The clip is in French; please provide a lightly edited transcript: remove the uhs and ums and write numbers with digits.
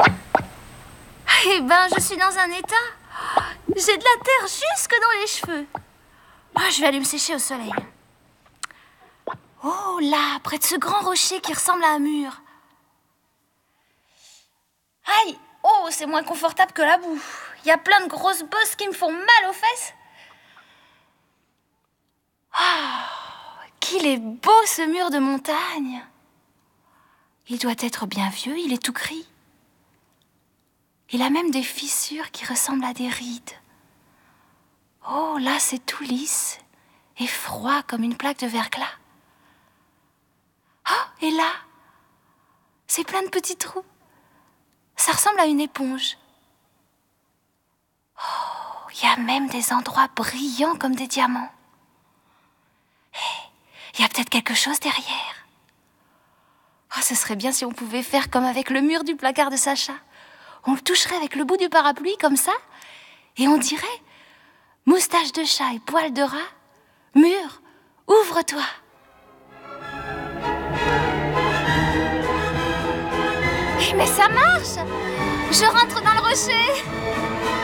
Eh ben, je suis dans un état. J'ai de la terre jusque dans les cheveux. Je vais aller me sécher au soleil. Oh, là, près de ce grand rocher qui ressemble à un mur. Aïe! Oh, c'est moins confortable que la boue. Il y a plein de grosses bosses qui me font mal aux fesses. Qu'il est beau ce mur de montagne. Il doit être bien vieux, il est tout gris. Il a même des fissures qui ressemblent à des rides. Oh, là, c'est tout lisse et froid comme une plaque de verglas. Oh, et là, c'est plein de petits trous. Ça ressemble à une éponge. Oh, il y a même des endroits brillants comme des diamants. Il y a peut-être quelque chose derrière. Oh, ce serait bien si on pouvait faire comme avec le mur du placard de Sacha. On le toucherait avec le bout du parapluie, comme ça, et on dirait « Moustache de chat et poil de rat, mur, ouvre-toi !» Mais ça marche! Je rentre dans le rocher!